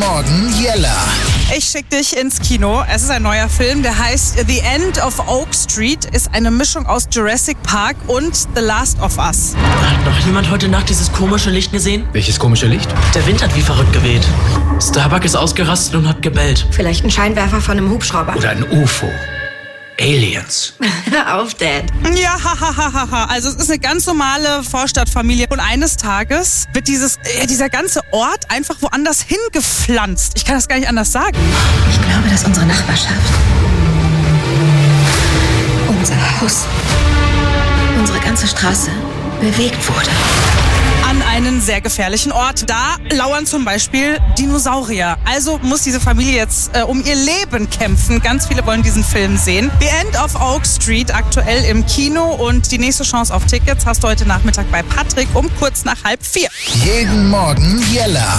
Morgen Jella. Ich schicke dich ins Kino. Es ist ein neuer Film, der heißt The End of Oak Street. Ist eine Mischung aus Jurassic Park und The Last of Us. Hat noch jemand heute Nacht dieses komische Licht gesehen? Welches komische Licht? Der Wind hat wie verrückt geweht. Starbuck ist ausgerastet und hat gebellt. Vielleicht ein Scheinwerfer von einem Hubschrauber. Oder ein UFO. Aliens. Hör auf, Dad. Ja, hahaha. Also es ist eine ganz normale Vorstadtfamilie. Und eines Tages wird dieser ganze Ort einfach woanders hingepflanzt. Ich kann das gar nicht anders sagen. Ich glaube, dass unsere Nachbarschaft, unser Haus, unsere ganze Straße bewegt wurde. An einen sehr gefährlichen Ort. Da lauern zum Beispiel Dinosaurier. Also muss diese Familie jetzt um ihr Leben kämpfen. Ganz viele wollen diesen Film sehen. The End of Oak Street, aktuell im Kino. Und die nächste Chance auf Tickets hast du heute Nachmittag bei Patrick um kurz nach 3:30. Jeden Morgen Jella.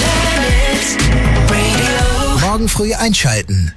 Morgen früh einschalten.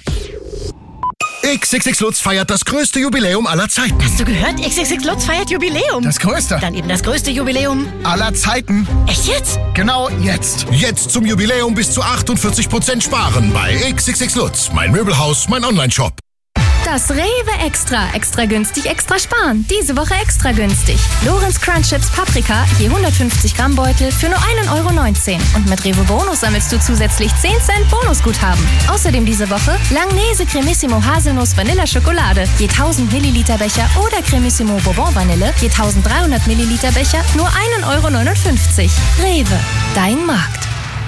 XXX Lutz feiert das größte Jubiläum aller Zeiten. Hast du gehört? XXX Lutz feiert Jubiläum. Das größte. Dann eben das größte Jubiläum Aller Zeiten. Echt jetzt? Genau jetzt. Jetzt zum Jubiläum bis zu 48% sparen bei XXX Lutz. Mein Möbelhaus, mein Onlineshop. Das Rewe Extra. Extra günstig, extra sparen. Diese Woche extra günstig. Lorenz Crunch Chips Paprika, je 150 Gramm Beutel für nur 1,19 €. Und mit Rewe Bonus sammelst du zusätzlich 10 Cent Bonusguthaben. Außerdem diese Woche Langnese Cremissimo Haselnuss Vanilla Schokolade, je 1000 Milliliter Becher oder Cremissimo Bourbon Vanille, je 1300 Milliliter Becher, nur 1,59 €. Rewe, dein Markt.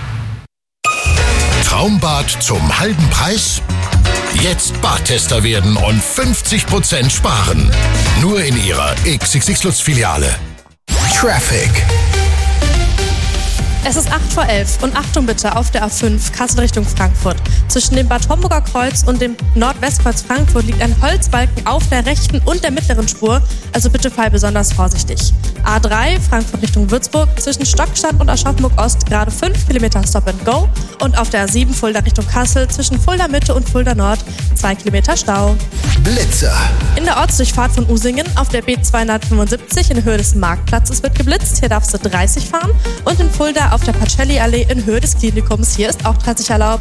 Traumbad zum halben Preis? Jetzt Badtester werden und 50% sparen. Nur in Ihrer XXX Lutz Filiale. Traffic. Es ist 11:08 und Achtung bitte auf der A5 Kassel Richtung Frankfurt. Zwischen dem Bad Homburger Kreuz und dem Nordwestkreuz Frankfurt liegt ein Holzbalken auf der rechten und der mittleren Spur, also bitte fahr besonders vorsichtig. A3 Frankfurt Richtung Würzburg, zwischen Stockstadt und Aschaffenburg Ost gerade 5 Kilometer Stop and Go und auf der A7 Fulda Richtung Kassel zwischen Fulda Mitte und Fulda Nord 2 Kilometer Stau. Blitzer. In der Ortsdurchfahrt von Usingen auf der B275 in Höhe des Marktplatzes wird geblitzt, hier darfst du 30 fahren und in Fulda auf der Pacelli-Allee in Höhe des Klinikums, hier ist auch 30 erlaubt.